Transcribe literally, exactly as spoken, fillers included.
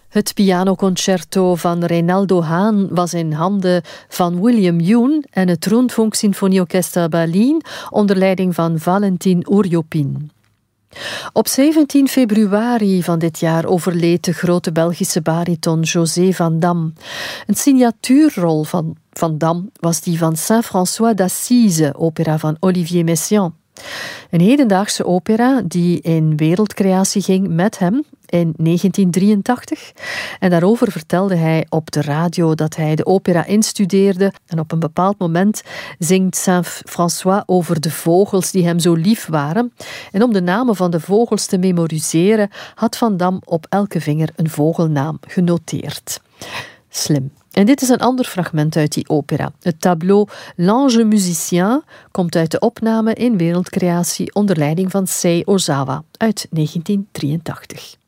Het pianoconcerto van Reynaldo Haan was in handen van William Yoon en het Rundfunk Sinfonieorchester Berlin onder leiding van Valentin Urjopin. Op zeventien februari van dit jaar overleed de grote Belgische bariton José van Dam. Een signatuurrol van Van Dam was die van Saint-François d'Assise, opera van Olivier Messiaen. Een hedendaagse opera die in wereldcreatie ging met hem in negentien drieëntachtig. En daarover vertelde hij op de radio dat hij de opera instudeerde. En op een bepaald moment zingt Saint-François over de vogels die hem zo lief waren. En om de namen van de vogels te memoriseren, had Van Dam op elke vinger een vogelnaam genoteerd. Slim. En dit is een ander fragment uit die opera. Het tableau L'Ange Musicien komt uit de opname in wereldcreatie onder leiding van Sei Ozawa uit negentien drieëntachtig.